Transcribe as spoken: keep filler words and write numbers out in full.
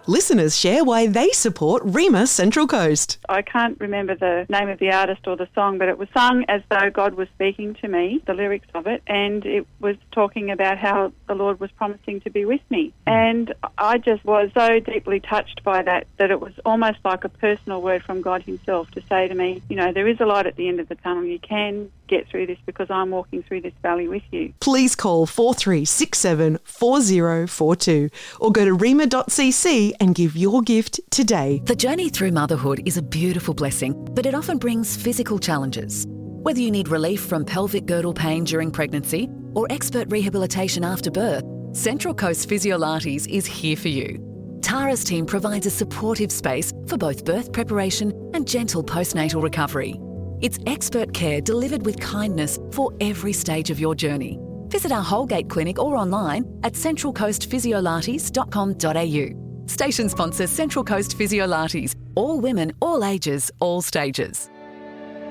Listeners share why they support Rhema Central Coast. I can't remember the name of the artist or the song, but it was sung as though God was speaking to me, the lyrics of it, and it was talking about how the Lord was promising to be with me. And I just was so deeply touched by that, that it was almost like a personal word from God himself to say to me, you know, there is a light at the end of the tunnel. You can get through this because I'm walking through this valley with you. Please call four three six seven four zero four two or go to rhema dot c c and give your gift today. The journey through motherhood is a beautiful blessing, but it often brings physical challenges. Whether you need relief from pelvic girdle pain during pregnancy or expert rehabilitation after birth, Central Coast Physiolates is here for you. Tara's team provides a supportive space for both birth preparation and gentle postnatal recovery. It's expert care delivered with kindness for every stage of your journey. Visit our Holgate Clinic or online at central coast physiolates dot com dot a u. Station sponsor Central Coast Physiolates. All women, all ages, all stages.